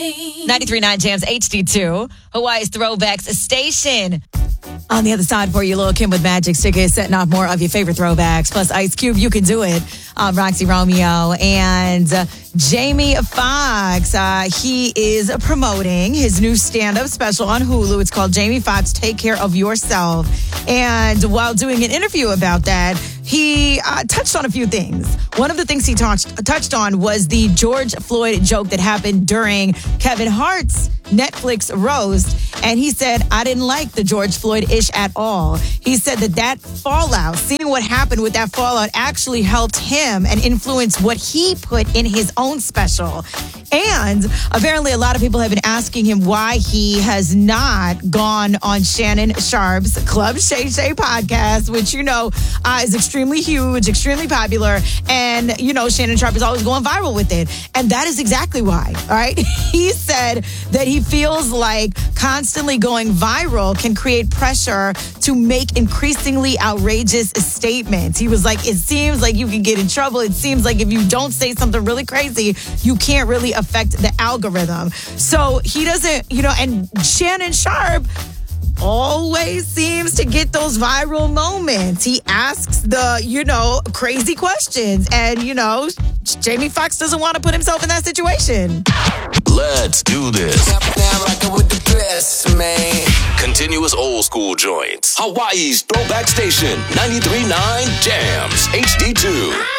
93.9 Jams HD2, Hawaii's Throwbacks Station. On the other side for you, Lil' Kim with Magic Sticker is setting off more of your favorite throwbacks. Plus Ice Cube, You Can Do It. Roxy Romeo and Jamie Foxx. He is promoting his new stand-up special on Hulu. It's called Jamie Foxx, Take Care of Yourself. And while doing an interview about that, he touched on a few things. One of the things he touched on was the George Floyd joke that happened during Kevin Hart's Netflix roast. And he said, I didn't like the George Floyd-ish at all. He said that fallout, seeing what happened with that fallout actually helped him and influenced what he put in his own special. And apparently a lot of people have been asking him why he has not gone on Shannon Sharpe's Club Shay Shay podcast, which, is extremely huge, extremely popular. And, Shannon Sharpe is always going viral with it. And that is exactly why, all right? He said that he feels like constantly going viral can create pressure to make increasingly outrageous statements. He was like, it seems like you can get in trouble. It seems like if you don't say something really crazy, you can't really affect the algorithm. So he doesn't, and Shannon Sharpe always seems to get those viral moments. He asks the, crazy questions. And, Jamie Foxx doesn't want to put himself in that situation. Let's do this. Now rockin' with the best, man. Continuous old school joints. Hawaii's Throwback Station. 93.9 Jams. HD2.